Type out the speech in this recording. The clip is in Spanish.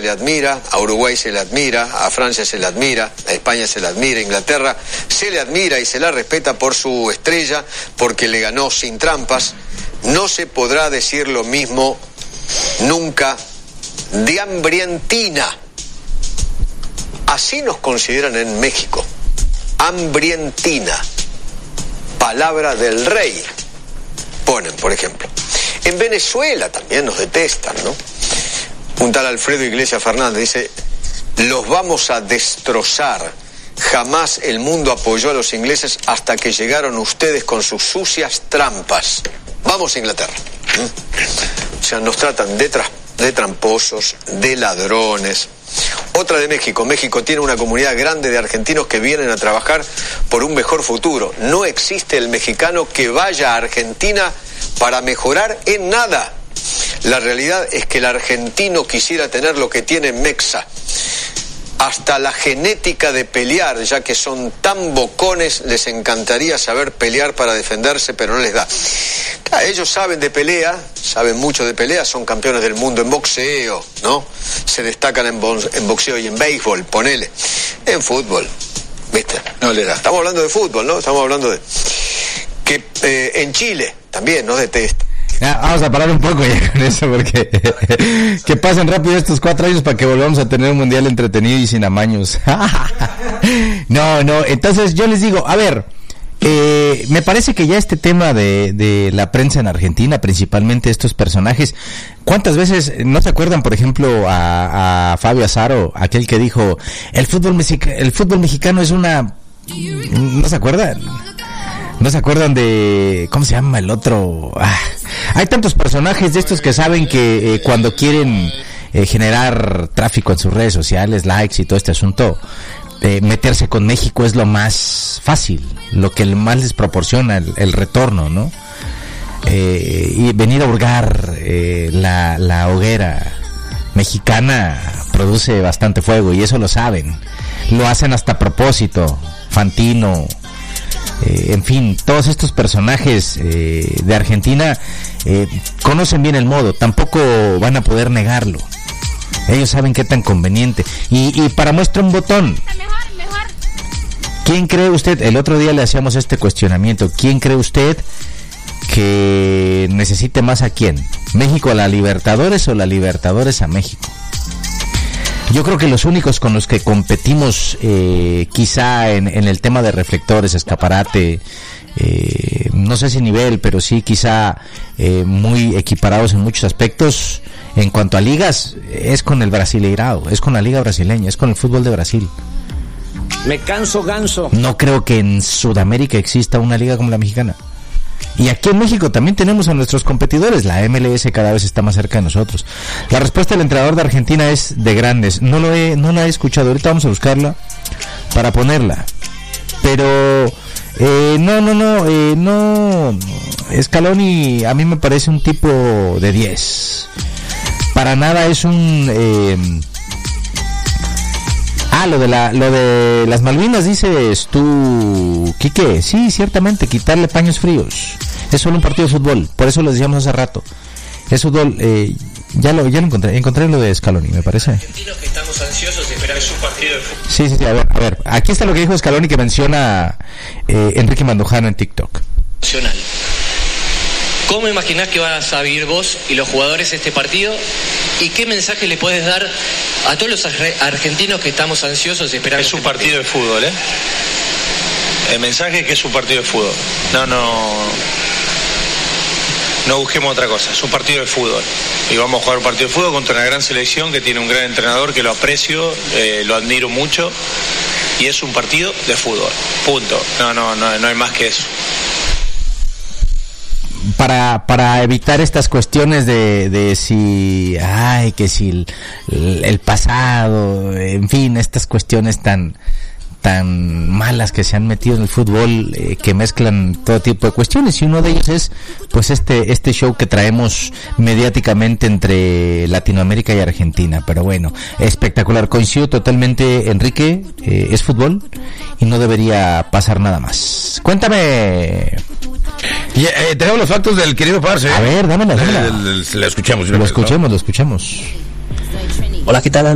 le admira, a Uruguay se le admira, a Francia se le admira, a España se le admira, a Inglaterra se le admira y se la respeta por su estrella, porque le ganó sin trampas. No se podrá decir lo mismo nunca de Hambrientina. Así nos consideran en México. Hambrientina. Palabra del rey. Ponen, por ejemplo. En Venezuela también nos detestan, ¿no? Un tal Alfredo Iglesias Fernández dice: los vamos a destrozar. Jamás el mundo apoyó a los ingleses hasta que llegaron ustedes con sus sucias trampas. Vamos a Inglaterra. O sea, nos tratan de tramposos, de ladrones. Otra de México. México tiene una comunidad grande de argentinos que vienen a trabajar por un mejor futuro. No existe el mexicano que vaya a Argentina para mejorar en nada. La realidad es que el argentino quisiera tener lo que tiene Mexa. Hasta la genética de pelear, ya que son tan bocones, les encantaría saber pelear para defenderse, pero no les da. Claro, ellos saben de pelea, saben mucho de pelea, son campeones del mundo en boxeo, ¿no? Se destacan en boxeo y en béisbol, ponele. En fútbol, ¿viste? No le da. Estamos hablando de fútbol, ¿no? Estamos hablando de... que en Chile también nos detestan. Vamos a parar un poco ya con eso, porque que pasen rápido estos 4 años para que volvamos a tener un mundial entretenido y sin amaños. No, entonces yo les digo, a ver, me parece que ya este tema de la prensa en Argentina, principalmente estos personajes, ¿cuántas veces no se acuerdan, por ejemplo, a Fabio Azaro, aquel que dijo, el fútbol mexicano es una... ¿No se acuerdan? ¿No se acuerdan de... ¿cómo se llama el otro? Hay tantos personajes de estos que saben que cuando quieren generar tráfico en sus redes sociales, likes y todo este asunto, meterse con México es lo más fácil, lo que más les proporciona el retorno, ¿no? Y venir a hurgar la hoguera mexicana produce bastante fuego, y eso lo saben. Lo hacen hasta a propósito. Fantino, en fin, todos estos personajes de Argentina conocen bien el modo, tampoco van a poder negarlo. Ellos saben qué tan conveniente. Y para muestra un botón, ¿quién cree usted? El otro día le hacíamos este cuestionamiento. ¿Quién cree usted que necesite más a quién? ¿México a la Libertadores o la Libertadores a México? Yo creo que los únicos con los que competimos quizá en el tema de reflectores, escaparate, no sé si nivel, pero sí quizá muy equiparados en muchos aspectos en cuanto a ligas, es con el Brasileirao, es con la liga brasileña, es con el fútbol de Brasil. Me canso ganso. No creo que en Sudamérica exista una liga como la mexicana. Y aquí en México también tenemos a nuestros competidores. La MLS cada vez está más cerca de nosotros. La respuesta del entrenador de Argentina es de grandes. No la he escuchado. Ahorita vamos a buscarla para ponerla. Pero no. Scaloni a mí me parece un tipo de 10. Para nada es un... lo de las Malvinas, dices tú, Quique. Sí, ciertamente, quitarle paños fríos. Es solo un partido de fútbol, por eso lo decíamos hace rato. Es fútbol, ya lo encontré lo de Scaloni, me parece. Argentinos que estamos ansiosos de esperar su partido de fútbol. Sí, a ver, aquí está lo que dijo Scaloni, que menciona Enrique Mandujano en TikTok. Nacional. ¿Cómo imaginás que vas a vivir vos y los jugadores este partido? ¿Y qué mensaje le podés dar a todos los argentinos que estamos ansiosos de esperar? Es un partido de fútbol, ¿eh? El mensaje es que es un partido de fútbol. No busquemos otra cosa. Es un partido de fútbol. Y vamos a jugar un partido de fútbol contra una gran selección que tiene un gran entrenador que lo aprecio, lo admiro mucho. Y es un partido de fútbol. Punto. No hay más que eso. Para evitar estas cuestiones de si el pasado, en fin, estas cuestiones tan malas que se han metido en el fútbol, que mezclan todo tipo de cuestiones, y uno de ellos es pues este show que traemos mediáticamente entre Latinoamérica y Argentina. Pero bueno, espectacular, coincido totalmente, Enrique, es fútbol y no debería pasar nada más. Cuéntame. Y, tenemos los factos del querido Parce. A ver, dámela. Lo escuchamos. Lo escuchamos. Hola, ¿qué tal?